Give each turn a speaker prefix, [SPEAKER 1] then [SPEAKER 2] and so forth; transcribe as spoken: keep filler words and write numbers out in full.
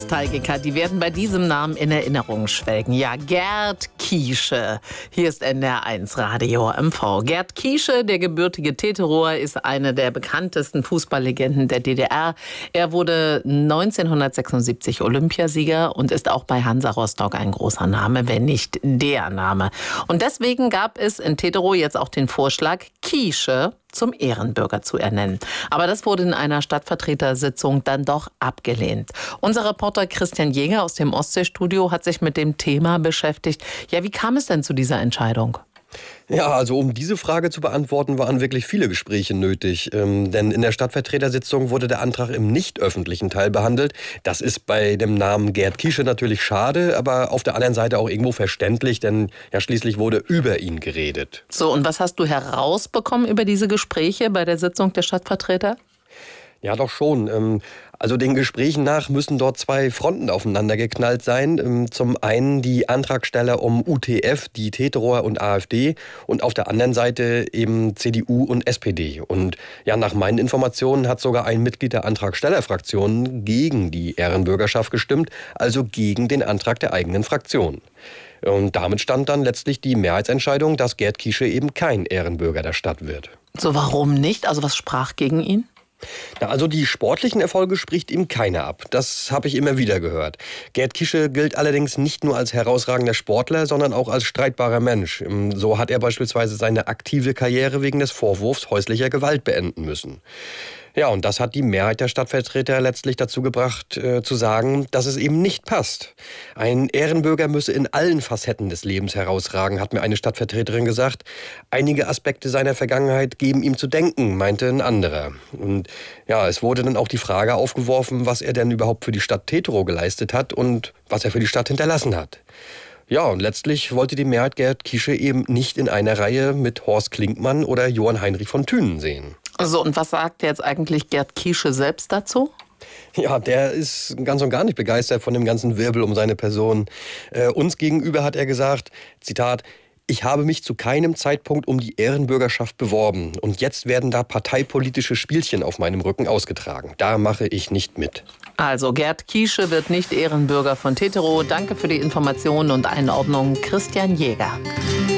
[SPEAKER 1] Nostalgiker, die werden bei diesem Namen in Erinnerung schwelgen. Ja, Gerd Kiesche. Hier ist N D R eins Radio M V. Gerd Kiesche, der gebürtige Teterower, ist eine der bekanntesten Fußballlegenden der D D R. Er wurde neunzehnhundertsechsundsiebzig Olympiasieger und ist auch bei Hansa Rostock ein großer Name, wenn nicht der Name. Und deswegen gab es in Teterow jetzt auch den Vorschlag, Kiesche zum Ehrenbürger zu ernennen. Aber das wurde in einer Stadtvertretersitzung dann doch abgelehnt. Unser Reporter Christian Jäger aus dem Ostseestudio hat sich mit dem Thema beschäftigt. Ja, wie kam es denn zu dieser Entscheidung?
[SPEAKER 2] Ja, also um diese Frage zu beantworten, waren wirklich viele Gespräche nötig. Ähm, denn in der Stadtvertretersitzung wurde der Antrag im nicht öffentlichen Teil behandelt. Das ist bei dem Namen Gerd Kiesche natürlich schade, aber auf der anderen Seite auch irgendwo verständlich, denn ja schließlich wurde über ihn geredet.
[SPEAKER 1] So, und was hast du herausbekommen über diese Gespräche bei der Sitzung der Stadtvertreter?
[SPEAKER 2] Ja, doch schon. Also den Gesprächen nach müssen dort zwei Fronten aufeinander geknallt sein. Zum einen die Antragsteller um U T F, die Teterower und AfD, und auf der anderen Seite eben C D U und S P D. Und ja, nach meinen Informationen hat sogar ein Mitglied der Antragstellerfraktion gegen die Ehrenbürgerschaft gestimmt, also gegen den Antrag der eigenen Fraktion. Und damit stand dann letztlich die Mehrheitsentscheidung, dass Gerd Kiesche eben kein Ehrenbürger der Stadt wird.
[SPEAKER 1] So, warum nicht? Also was sprach gegen ihn?
[SPEAKER 2] Na, also die sportlichen Erfolge spricht ihm keiner ab. Das habe ich immer wieder gehört. Gerd Kiesche gilt allerdings nicht nur als herausragender Sportler, sondern auch als streitbarer Mensch. So hat er beispielsweise seine aktive Karriere wegen des Vorwurfs häuslicher Gewalt beenden müssen. Ja, und das hat die Mehrheit der Stadtvertreter letztlich dazu gebracht, äh, zu sagen, dass es eben nicht passt. Ein Ehrenbürger müsse in allen Facetten des Lebens herausragen, hat mir eine Stadtvertreterin gesagt. Einige Aspekte seiner Vergangenheit geben ihm zu denken, meinte ein anderer. Und ja, es wurde dann auch die Frage aufgeworfen, was er denn überhaupt für die Stadt Teterow geleistet hat und was er für die Stadt hinterlassen hat. Ja, und letztlich wollte die Mehrheit Gerd Kiesche eben nicht in einer Reihe mit Horst Klinkmann oder Johann Heinrich von Thünen sehen.
[SPEAKER 1] So, und was sagt jetzt eigentlich Gerd Kiesche selbst dazu?
[SPEAKER 2] Ja, der ist ganz und gar nicht begeistert von dem ganzen Wirbel um seine Person. Äh, uns gegenüber hat er gesagt, Zitat, ich habe mich zu keinem Zeitpunkt um die Ehrenbürgerschaft beworben. Und jetzt werden da parteipolitische Spielchen auf meinem Rücken ausgetragen. Da mache ich nicht mit.
[SPEAKER 1] Also, Gerd Kiesche wird nicht Ehrenbürger von Teterow. Danke für die Informationen und Einordnung, Christian Jäger.